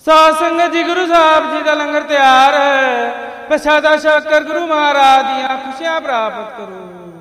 ਸਾਧ ਸੰਗਤ ਜੀ, ਗੁਰੂ ਸਾਹਿਬ ਜੀ ਦਾ ਲੰਗਰ ਤਿਆਰ ਹੈ। ਪ੍ਰਸ਼ਾਦਾ ਛਕ ਕਰ ਗੁਰੂ ਮਹਾਰਾਜ ਦੀਆਂ ਖੁਸ਼ੀਆਂ ਪ੍ਰਾਪਤ ਕਰੋ।